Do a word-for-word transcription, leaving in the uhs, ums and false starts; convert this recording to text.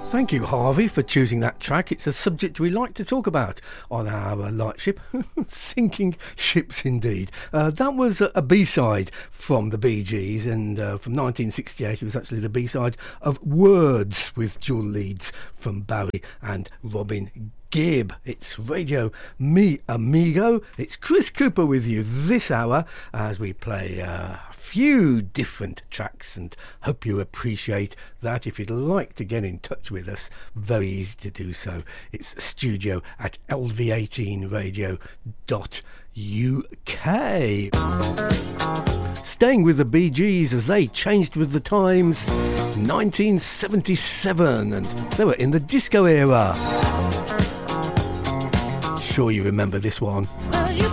Thank you, Harvey, for choosing that track. It's a subject we like to talk about on our uh, lightship. Sinking ships, indeed. Uh, that was a, a B-side from the Bee Gees, and uh, from nineteen sixty-eight, it was actually the B-side of Words with dual leads from Barry and Robin Gibb. It's Radio Mi Amigo. It's Chris Cooper with you this hour as we play uh, a few different tracks, and hope you appreciate that. If you'd like to get in touch with us, very easy to do so. It's studio at L V eighteen radio dot U K. Staying with the Bee Gees as they changed with the times, nineteen seventy-seven, and they were in the disco era. Sure you remember this one. Well, you